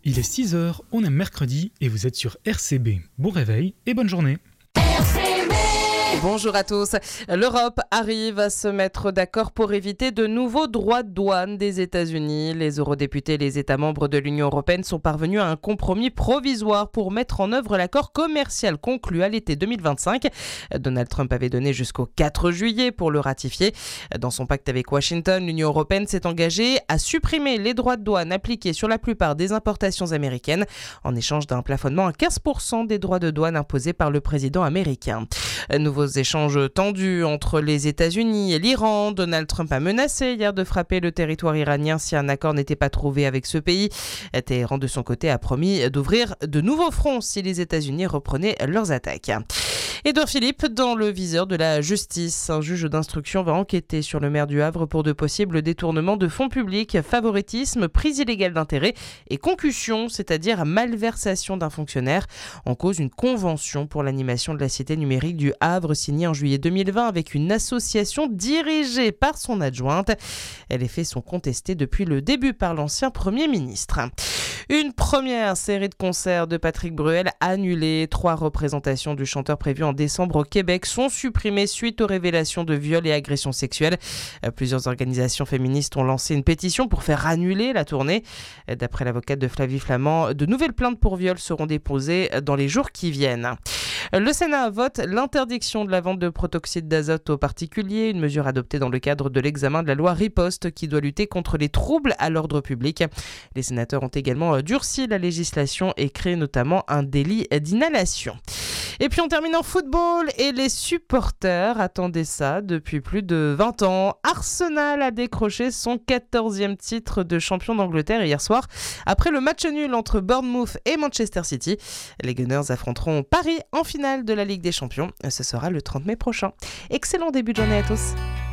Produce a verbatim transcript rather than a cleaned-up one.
Il est six heures, on est mercredi et vous êtes sur R C B. Bon réveil et bonne journée. R C B. Bonjour à tous. L'Europe arrive à se mettre d'accord pour éviter de nouveaux droits de douane des États-Unis. Les eurodéputés et les États membres de l'Union européenne sont parvenus à un compromis provisoire pour mettre en œuvre l'accord commercial conclu à l'été deux mille vingt-cinq. Donald Trump avait donné jusqu'au quatre juillet pour le ratifier. Dans son pacte avec Washington, l'Union européenne s'est engagée à supprimer les droits de douane appliqués sur la plupart des importations américaines en échange d'un plafonnement à quinze pour cent des droits de douane imposés par le président américain. Nouveaux échanges tendus entre les États-Unis et l'Iran. Donald Trump a menacé hier de frapper le territoire iranien si un accord n'était pas trouvé avec ce pays. Téhéran, de son côté, a promis d'ouvrir de nouveaux fronts si les États-Unis reprenaient leurs attaques. Édouard Philippe dans le viseur de la justice. Un juge d'instruction va enquêter sur le maire du Havre pour de possibles détournements de fonds publics, favoritisme, prise illégale d'intérêt et concussion, c'est-à-dire malversation d'un fonctionnaire. En cause, une convention pour l'animation de la cité numérique du Havre signée en juillet deux mille vingt avec une association dirigée par son adjointe. Les faits sont contestés depuis le début par l'ancien Premier ministre. Une première série de concerts de Patrick Bruel annulée. Trois représentations du chanteur prévues en décembre au Québec sont supprimées suite aux révélations de viols et agressions sexuelles. Plusieurs organisations féministes ont lancé une pétition pour faire annuler la tournée. D'après l'avocate de Flavie Flament, de nouvelles plaintes pour viol seront déposées dans les jours qui viennent. Le Sénat vote l'interdiction de la vente de protoxyde d'azote aux particuliers, une mesure adoptée dans le cadre de l'examen de la loi Riposte qui doit lutter contre les troubles à l'ordre public. Les sénateurs ont également durci la législation et créé notamment un délit d'inhalation. Et puis on termine en football et les supporters attendaient ça depuis plus de vingt ans. Arsenal a décroché son quatorzième titre de champion d'Angleterre hier soir après le match nul entre Bournemouth et Manchester City. Les Gunners affronteront Paris en finale de la Ligue des Champions. Ce sera le trente mai prochain. Excellent début de journée à tous.